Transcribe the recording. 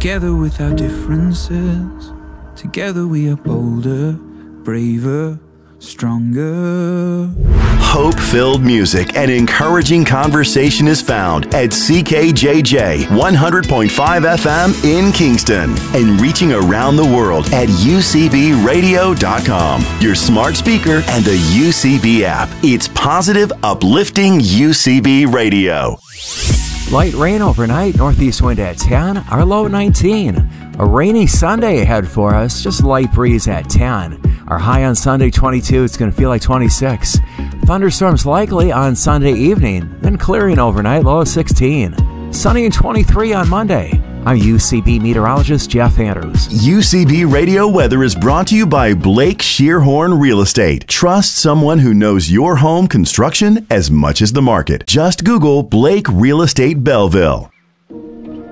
Together with our differences, together we are bolder, braver, stronger. Hope-filled music and encouraging conversation is found at CKJJ 100.5 FM in Kingston and reaching around the world at UCBradio.com, your smart speaker and the UCB app. It's positive, uplifting UCB Radio. Light rain overnight, northeast wind at 10, our low 19. A rainy Sunday ahead for us, just light breeze at 10. Our high on Sunday 22, it's going to feel like 26. Thunderstorms likely on Sunday evening, then clearing overnight, low of 16. Sunny and 23 on Monday. I'm UCB meteorologist Jeff Andrews. UCB Radio Weather is brought to you by Blake Shearhorn Real Estate. Trust someone who knows your home construction as much as the market. Just Google Blake Real Estate Belleville.